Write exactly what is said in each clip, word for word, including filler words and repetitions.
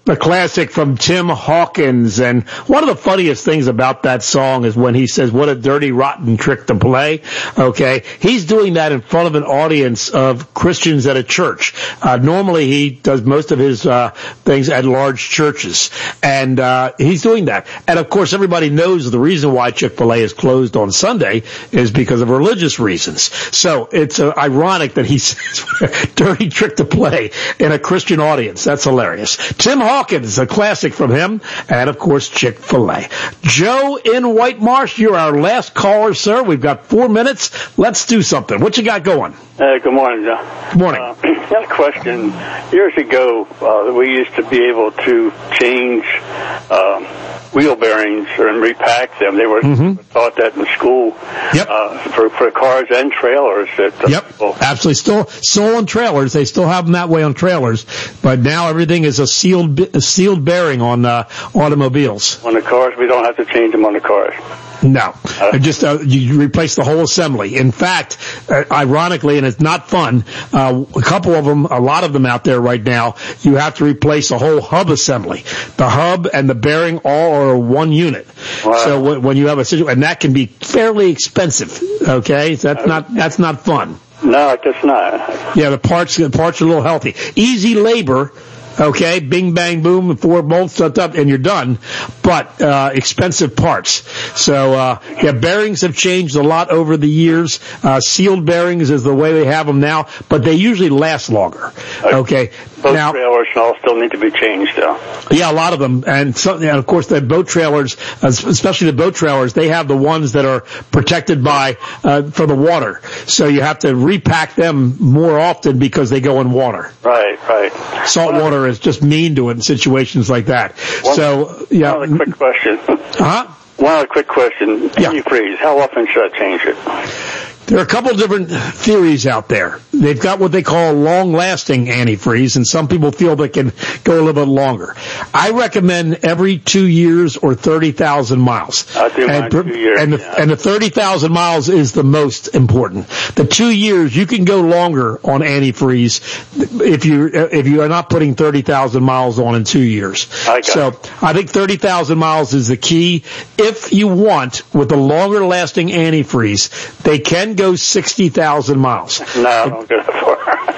The classic from Tim Hawkins. And one of the funniest things about that song is when he says, what a dirty, rotten trick to play. Okay. He's doing that in front of an audience of Christians at a church. Uh, normally he does most of his, uh, things at large churches. And, uh, he's doing that. And of course, everybody knows the reason why Chick-fil-A is closed on Sunday is because of religious reasons. So it's uh, ironic that he says, dirty trick to play in a Christian audience. That's hilarious. Tim Hawkins, a classic from him, and of course Chick-fil-A. Joe in White Marsh, you're our last caller, sir. We've got four minutes. Let's do something. What you got going? Uh, good morning, Joe. Good morning. Uh, I have a question. Years ago, uh, we used to be able to change uh, wheel bearings and repack them. They were mm-hmm. taught that in school. Yep. Uh, for, for cars and trailers. That, uh, yep. People. Absolutely. Still, still on trailers. They still have them that way on trailers. But now everything is a sealed, a sealed bearing on uh, automobiles. On the cars, we don't have to change them on the cars. No, uh, just uh, you replace the whole assembly. In fact, uh, ironically, and it's not fun, uh, a couple of them, a lot of them out there right now, you have to replace the whole hub assembly. The hub and the bearing all are one unit. Wow. So w- when you have a situation, and that can be fairly expensive. Okay, so that's not that's not fun. No, I guess not. Yeah, the parts the parts are a little healthy. Easy labor. Okay, bing, bang, boom, four bolts, set up, and you're done. But uh expensive parts. So, uh yeah, bearings have changed a lot over the years. Uh Sealed bearings is the way they have them now, but they usually last longer. Okay. Boat now, trailers all still need to be changed, though. Yeah, a lot of them. And, so, and of course, the boat trailers, especially the boat trailers, they have the ones that are protected by, uh for the water. So you have to repack them more often because they go in water. Right, right. Salt water is just mean to it in situations like that. One, so, yeah. One other quick question. Huh? One other quick question. Yeah. Antifreeze, how often should I change it? There are a couple of different theories out there. They've got what they call long-lasting antifreeze, and some people feel they can go a little bit longer. I recommend every two years or thirty thousand miles. I'll do mine and, two years. And the, yeah. and the thirty thousand miles is the most important. The two years, you can go longer on antifreeze if you if you are not putting thirty thousand miles on in two years. I got so it. I think thirty thousand miles is the key. If you want, with the longer-lasting antifreeze, they can go sixty thousand miles. No, I don't get it for.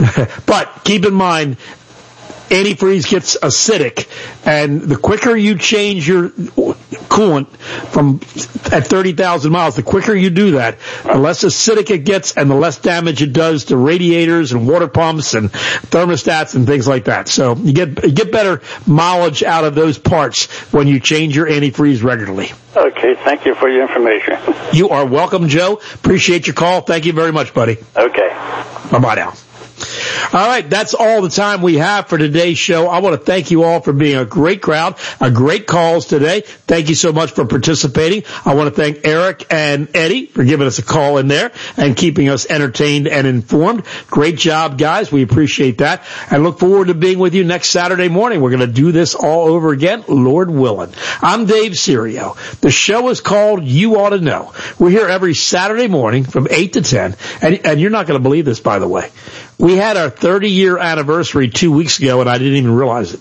But keep in mind, antifreeze gets acidic, and the quicker you change your coolant from at thirty thousand miles, the quicker you do that, the less acidic it gets and the less damage it does to radiators and water pumps and thermostats and things like that. So you get you get better mileage out of those parts when you change your antifreeze regularly. Okay, thank you for your information. You are welcome, Joe. Appreciate your call. Thank you very much, buddy. Okay. Bye-bye now. All right, that's all the time we have for today's show. I want to thank you all for being a great crowd, a great calls today. Thank you so much for participating. I want to thank Eric and Eddie for giving us a call in there and keeping us entertained and informed. Great job, guys. We appreciate that. And look forward to being with you next Saturday morning. We're going to do this all over again, Lord willing. I'm Dave Serio. The show is called You Ought to Know. We're here every Saturday morning from eight to ten. And, and you're not going to believe this, by the way. We had our thirty-year anniversary two weeks ago, and I didn't even realize it.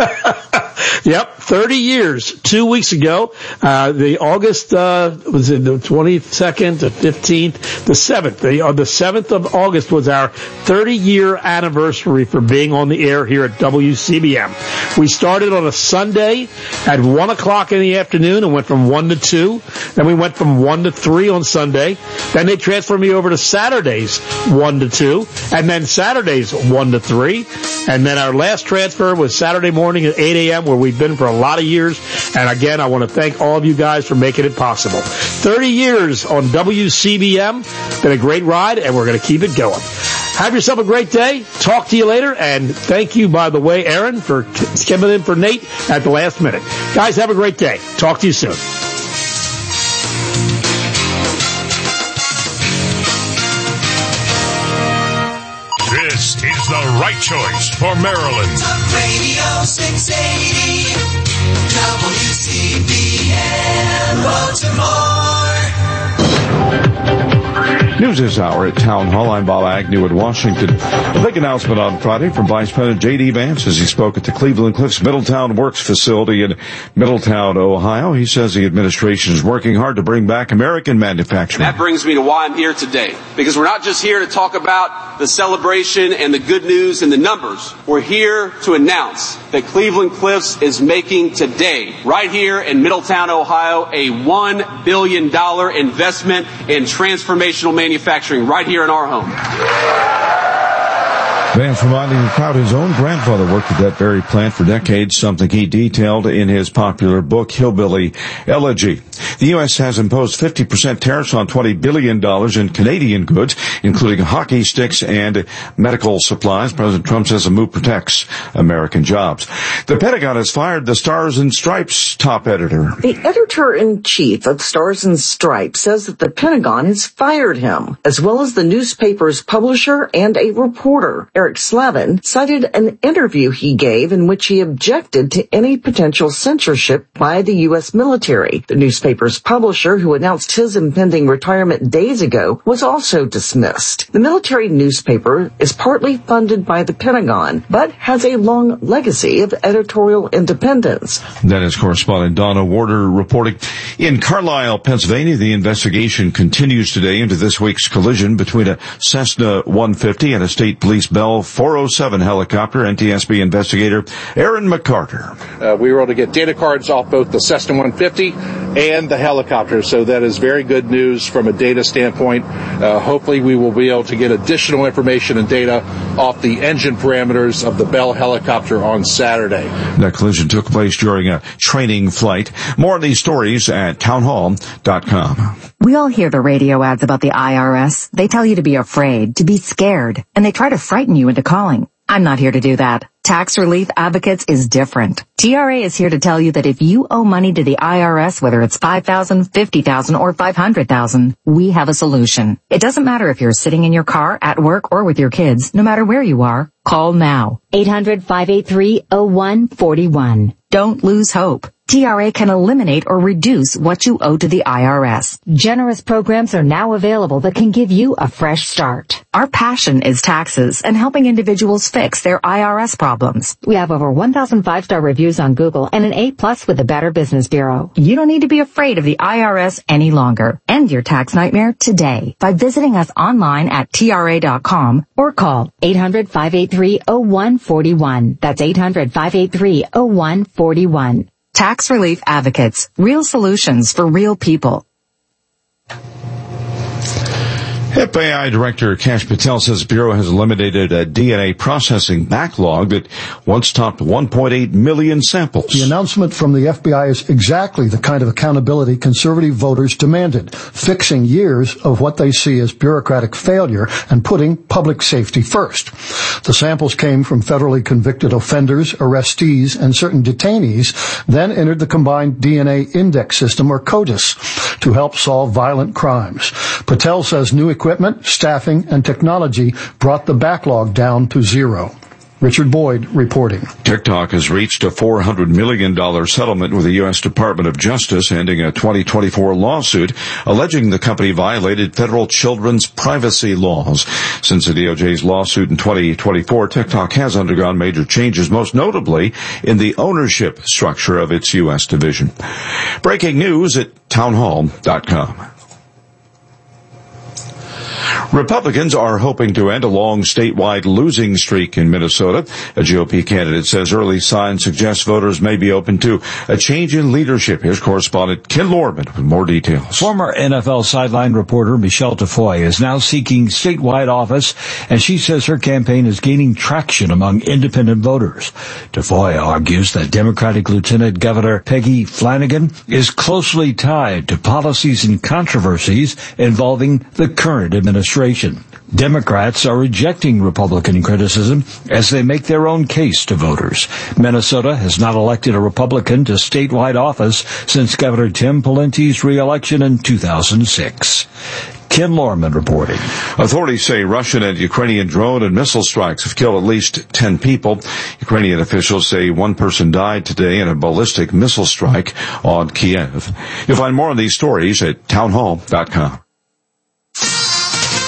Yep, thirty years, two weeks ago. Uh, the August, uh, was it the twenty-second, the fifteenth, the seventh. The, uh, the seventh of August was our thirty-year anniversary for being on the air here at W C B M. We started on a Sunday at one o'clock in the afternoon and went from one to two. Then we went from one to three on Sunday. Then they transferred me over to Saturdays, one to two. And then Saturdays, one to three. And then our last transfer was Saturday morning at eight a.m., where we've been for a lot of years. And again, I want to thank all of you guys for making it possible. thirty years on W C B M. Been a great ride, and we're going to keep it going. Have yourself a great day. Talk to you later. And thank you, by the way, Aaron, for coming in for Nate at the last minute. Guys, have a great day. Talk to you soon. This is the right choice for Maryland. Talk Radio six eighty, W C B M, Baltimore. News this hour at Town Hall. I'm Bob Agnew in Washington. A big announcement on Friday from Vice President J D. Vance as he spoke at the Cleveland Cliffs Middletown Works facility in Middletown, Ohio. He says the administration is working hard to bring back American manufacturing. That brings me to why I'm here today. Because we're not just here to talk about the celebration and the good news and the numbers. We're here to announce that Cleveland Cliffs is making today, right here in Middletown, Ohio, a one billion dollars investment in transformational manufacturing right here in our home. Vance reminding the crowd his own grandfather worked at that very plant for decades, something he detailed in his popular book, Hillbilly Elegy. The U S has imposed fifty percent tariffs on twenty billion dollars in Canadian goods, including hockey sticks and medical supplies. President Trump says the move protects American jobs. The Pentagon has fired the Stars and Stripes top editor. The editor-in-chief of Stars and Stripes says that the Pentagon has fired him, as well as the newspaper's publisher and a reporter. Eric Slavin cited an interview he gave in which he objected to any potential censorship by the U S military. The newspaper's publisher, who announced his impending retirement days ago, was also dismissed. The military newspaper is partly funded by the Pentagon, but has a long legacy of editorial independence. That is correspondent Donna Warder reporting. In Carlisle, Pennsylvania, the investigation continues today into this week's collision between a Cessna one fifty and a state police Bell four oh seven helicopter. N T S B investigator Aaron McCarter. Uh, we were able to get data cards off both the Cessna one fifty and the helicopter, so that is very good news from a data standpoint. Uh, hopefully we will be able to get additional information and data off the engine parameters of the Bell helicopter on Saturday. That collision took place during a training flight. More on these stories at townhall dot com. We all hear the radio ads about the I R S. They tell you to be afraid, to be scared, and they try to frighten you into calling. I'm not here to do that. Tax Relief Advocates is different. T R A is here to tell you that if you owe money to the I R S, whether it's five thousand dollars, fifty thousand dollars, or five hundred thousand dollars, we have a solution. It doesn't matter if you're sitting in your car, at work, or with your kids. No matter where you are, call now. eight hundred, five eight three, oh one four one. Don't lose hope. T R A can eliminate or reduce what you owe to the I R S. Generous programs are now available that can give you a fresh start. Our passion is taxes and helping individuals fix their I R S problems. We have over one thousand five-star reviews on Google and an A plus with the Better Business Bureau. You don't need to be afraid of the I R S any longer. End your tax nightmare today by visiting us online at T R A dot com or call eight hundred, five eight three, oh one four one. That's eight hundred, five eight three, oh one four one. Tax Relief Advocates. Real solutions for real people. F B I Director Kash Patel says the Bureau has eliminated a D N A processing backlog that once topped one point eight million samples. The announcement from the F B I is exactly the kind of accountability conservative voters demanded, fixing years of what they see as bureaucratic failure and putting public safety first. The samples came from federally convicted offenders, arrestees, and certain detainees, then entered the Combined D N A Index System, or CODIS, to help solve violent crimes. Patel says new equipment, staffing, and technology brought the backlog down to zero. Richard Boyd reporting. TikTok has reached a four hundred million dollars settlement with the U S Department of Justice, ending a twenty twenty-four lawsuit alleging the company violated federal children's privacy laws. Since the D O J's lawsuit in twenty twenty-four, TikTok has undergone major changes, most notably in the ownership structure of its U S division. Breaking news at townhall dot com. Republicans are hoping to end a long statewide losing streak in Minnesota. A G O P candidate says early signs suggest voters may be open to a change in leadership. Here's correspondent Ken Lorman with more details. Former N F L sideline reporter Michelle Tafoya is now seeking statewide office, and she says her campaign is gaining traction among independent voters. Tafoya argues that Democratic Lieutenant Governor Peggy Flanagan is closely tied to policies and controversies involving the current administration. Democrats are rejecting Republican criticism as they make their own case to voters. Minnesota has not elected a Republican to statewide office since Governor Tim Pawlenty's re-election in two thousand six. Ken Lorman reporting. Authorities say Russian and Ukrainian drone and missile strikes have killed at least ten people. Ukrainian officials say one person died today in a ballistic missile strike on Kiev. You'll find more on these stories at townhall dot com.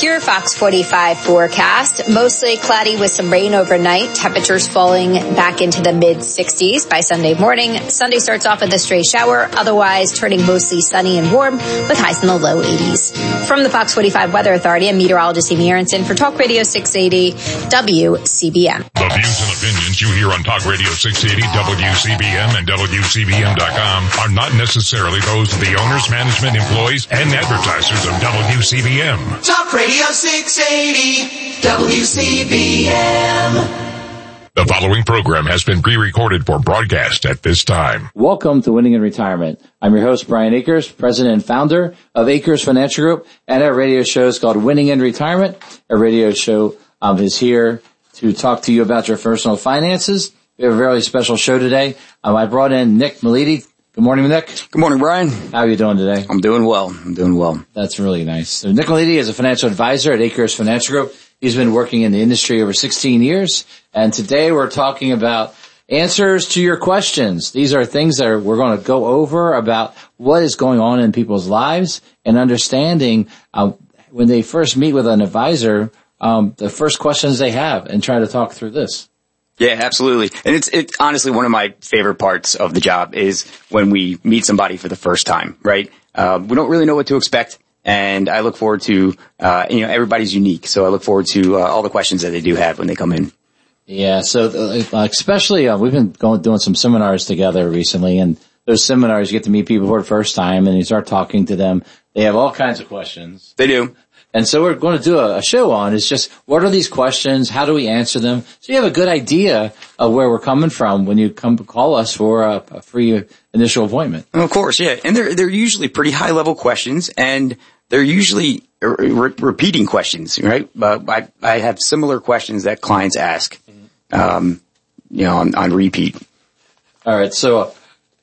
your Fox forty-five forecast. Mostly cloudy with some rain overnight. Temperatures falling back into the mid sixties by Sunday morning. Sunday starts off with a stray shower, otherwise turning mostly sunny and warm with highs in the low eighties. From the Fox forty-five Weather Authority, I'm meteorologist Amy Aronson for Talk Radio six eighty W C B M. The views and opinions you hear on Talk Radio six eighty W C B M and W C B M dot com are not necessarily those of the owners, management, employees, and advertisers of W C B M. Talk Radio six eighty W C B M. The following program has been pre-recorded for broadcast at this time. Welcome to Winning in Retirement. I'm your host, Brian Akers, president and founder of Akers Financial Group, and our radio show is called Winning in Retirement. Our radio show um, is here to talk to you about your personal finances. We have a very special show today. Um, I brought in Nick Meliti. Good morning, Nick. Good morning, Brian. How are you doing today? I'm doing well. I'm doing well. That's really nice. So Nick Meliti is a financial advisor at Akers Financial Group. He's been working in the industry over sixteen years. And today we're talking about answers to your questions. These are things that we're going to go over about what is going on in people's lives and understanding um, when they first meet with an advisor, um, the first questions they have, and try to talk through this. Yeah, absolutely. And it's, it's honestly one of my favorite parts of the job is when we meet somebody for the first time, right? Uh, we don't really know what to expect. And I look forward to, uh, you know, everybody's unique. So I look forward to uh, all the questions that they do have when they come in. Yeah. So uh, especially, uh, we've been going, doing some seminars together recently, and those seminars, you get to meet people for the first time and you start talking to them. They have all kinds of questions. They do. And so we're going to do a, a show on is just what are these questions? How do we answer them? So you have a good idea of where we're coming from when you come call us for a, a free initial appointment. Of course, yeah. And they're, they're usually pretty high level questions, and they're usually re- repeating questions, right? But I, I have similar questions that clients ask, um, you know, on, on repeat. All right. So uh,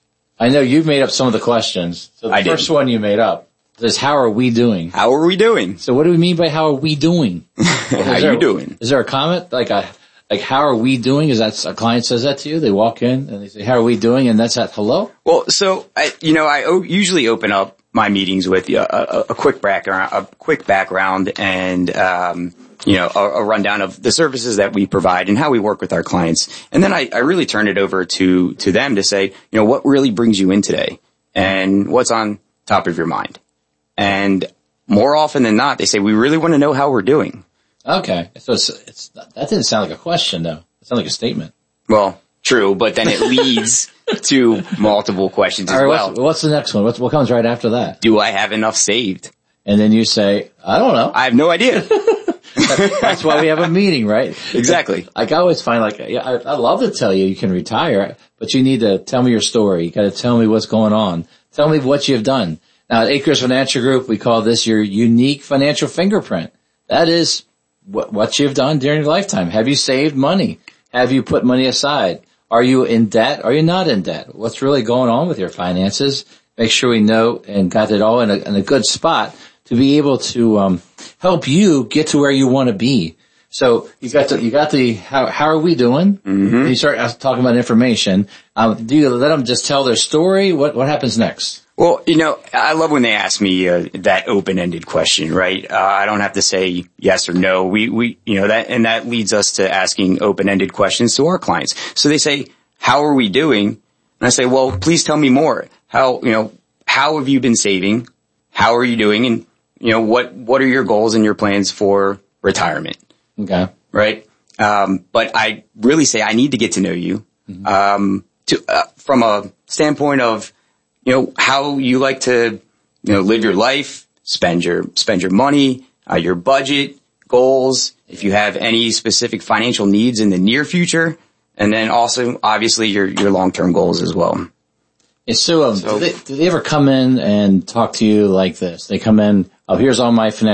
I know you've made up some of the questions. So the I first did. one you made up is how are we doing? How are we doing? So what do we mean by how are we doing? How you doing? Is there a comment like a, like how are we doing? Is that a client says that to you? They walk in and they say, how are we doing? And that's at hello? Well, so I, you know, I o- usually open up my meetings with a, a, a quick background, a quick background and, um, you know, a, a rundown of the services that we provide and how we work with our clients. And then I, I really turn it over to, to them to say, you know, what really brings you in today and what's on top of your mind. And more often than not, they say, we really want to know how we're doing. Okay. So it's, it's, that didn't sound like a question though. It sounded like a statement. Well, true, but then it leads to multiple questions as All right, well. What's, what's the next one? What's, what comes right after that? Do I have enough saved? And then you say, I don't know. I have no idea. That's why we have a meeting, right? Exactly. Like I always find like, yeah, I, I love to tell you you can retire, but you need to tell me your story. You got to tell me what's going on. Tell me what you've done. Now at Akers Financial Group, we call this your unique financial fingerprint. That is what, what you've done during your lifetime. Have you saved money? Have you put money aside? Are you in debt? Are you not in debt? What's really going on with your finances? Make sure we know and got it all in a, in a good spot to be able to um help you get to where you want to be. So you got the, you got the, how, how are we doing? Mm-hmm. You start talking about information. Um, do you let them just tell their story? What, what happens next? Well, you know, I love when they ask me uh, that open-ended question, right? Uh, I don't have to say yes or no. We, we, you know, that, and that leads us to asking open-ended questions to our clients. So they say, how are we doing? And I say, well, please tell me more. How, you know, how have you been saving? How are you doing? And, you know, what, what are your goals and your plans for retirement? Okay. Right. Um, but I really say I need to get to know you, mm-hmm. um, to, uh, from a standpoint of, you know, how you like to, you know, live your life, spend your, spend your money, uh, your budget, goals, if you have any specific financial needs in the near future, and then also obviously your, your long-term goals as well. Yeah, so, um, so do, they, do they ever come in and talk to you like this? They come in, oh, here's all my financial